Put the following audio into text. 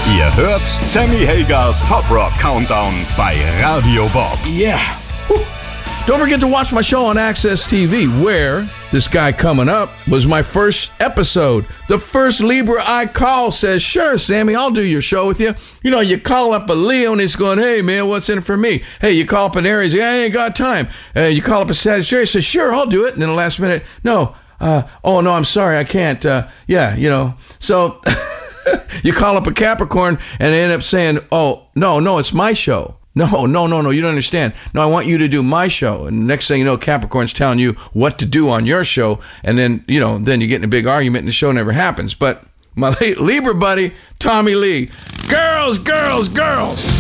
Ihr hört Sammy Hagars Top Rock Countdown bei Radio Bob. Yeah. Woo. Don't forget to watch my show on Access TV, where this guy coming up was my first episode. The first Libra I call says, sure, Sammy, I'll do your show with you. You know, you call up a Leo and he's going, hey, man, what's in it for me? Hey, you call up an Aries, I ain't got time. You call up a Sagittarius, says, sure, I'll do it. And then the last minute, no, oh, no, I'm sorry, I can't. Yeah, you know, so you call up a Capricorn and they end up saying, oh, no, it's my show. No, you don't understand. No, I want you to do my show. And next thing you know, Capricorn's telling you what to do on your show. And then, you know, then you get in a big argument and the show never happens. But my Libra buddy, Tommy Lee, girls.